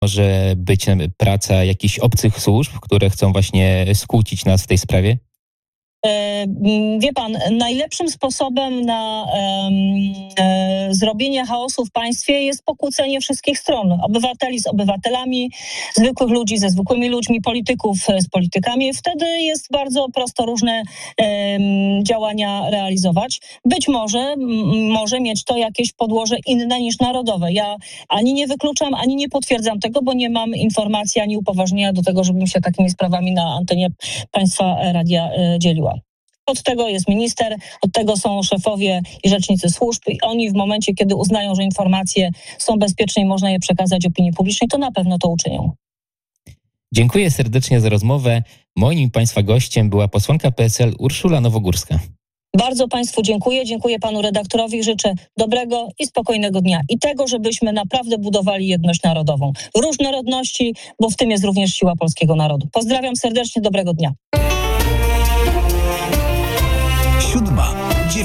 może być praca jakichś obcych służb, które chcą właśnie skłócić nas w tej sprawie? Wie pan, najlepszym sposobem na zrobienie chaosu w państwie jest pokłócenie wszystkich stron. Obywateli z obywatelami, zwykłych ludzi ze zwykłymi ludźmi, polityków z politykami. Wtedy jest bardzo prosto różne działania realizować. Być może mieć to jakieś podłoże inne niż narodowe. Ja ani nie wykluczam, ani nie potwierdzam tego, bo nie mam informacji ani upoważnienia do tego, żebym się takimi sprawami na antenie państwa radia dzieliła. Od tego jest minister, od tego są szefowie i rzecznicy służb i oni w momencie, kiedy uznają, że informacje są bezpieczne i można je przekazać opinii publicznej, to na pewno to uczynią. Dziękuję serdecznie za rozmowę. Moim i Państwa gościem była posłanka PSL Urszula Nowogórska. Bardzo Państwu dziękuję, dziękuję Panu redaktorowi, życzę dobrego i spokojnego dnia i tego, żebyśmy naprawdę budowali jedność narodową. Różnorodności, bo w tym jest również siła polskiego narodu. Pozdrawiam serdecznie, dobrego dnia.